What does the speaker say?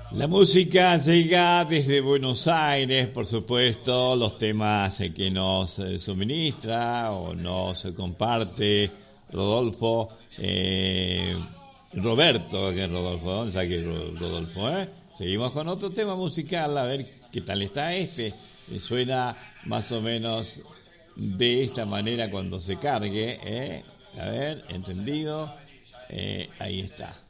La música llega desde Buenos Aires, por supuesto, los temas que nos suministra o nos comparte Rodolfo, Roberto, que es Rodolfo, ¿dónde está aquí Rodolfo? Seguimos con otro tema musical, a ver qué tal está este. Suena más o menos de esta manera cuando se cargue, A ver, entendido, ahí está.